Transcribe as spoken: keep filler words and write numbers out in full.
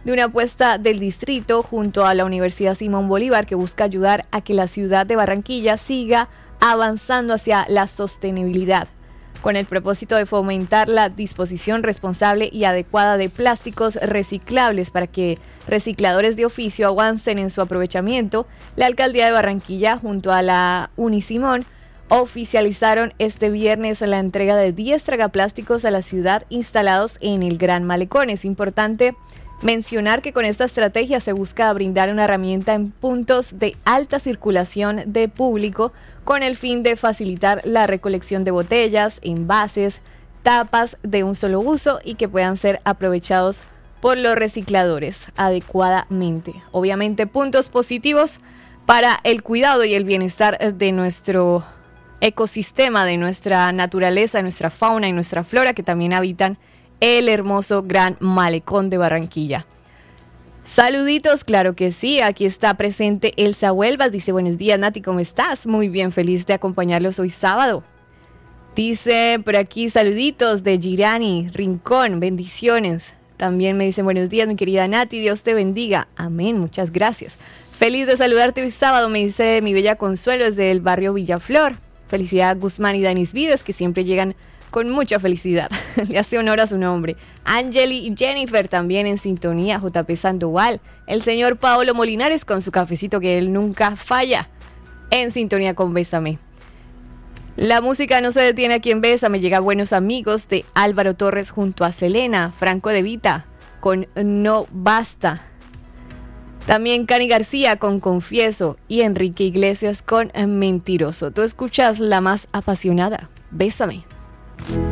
de una apuesta del distrito junto a la Universidad Simón Bolívar que busca ayudar a que la ciudad de Barranquilla siga avanzando hacia la sostenibilidad, con el propósito de fomentar la disposición responsable y adecuada de plásticos reciclables para que recicladores de oficio avancen en su aprovechamiento. La Alcaldía de Barranquilla junto a la Unisimón oficializaron este viernes la entrega de diez tragaplásticos a la ciudad instalados en el Gran Malecón. Es importante mencionar que con esta estrategia se busca brindar una herramienta en puntos de alta circulación de público con el fin de facilitar la recolección de botellas, envases, tapas de un solo uso y que puedan ser aprovechados por los recicladores adecuadamente. Obviamente, puntos positivos para el cuidado y el bienestar de nuestro ecosistema, de nuestra naturaleza, de nuestra fauna y nuestra flora que también habitan el hermoso Gran Malecón de Barranquilla. Saluditos, claro que sí, aquí está presente Elsa Huelvas, dice buenos días Nati, ¿cómo estás? Muy bien, feliz de acompañarlos hoy sábado. Dice por aquí saluditos de Girani, Rincón, bendiciones. También me dicen buenos días mi querida Nati, Dios te bendiga, amén, muchas gracias. Feliz de saludarte hoy sábado, me dice mi bella Consuelo desde el barrio Villaflor. Felicidad a Guzmán y Danis Vides que siempre llegan con mucha felicidad. Le hace honor a su nombre. Angeli y Jennifer también en sintonía. J P Sandoval. El señor Paolo Molinares con su cafecito que él nunca falla. En sintonía con Bésame. La música no se detiene aquí en Bésame. Llega Buenos Amigos de Álvaro Torres junto a Selena. Franco De Vita con No Basta. También Cani García con Confieso. Y Enrique Iglesias con Mentiroso. Tú escuchas la más apasionada. Bésame.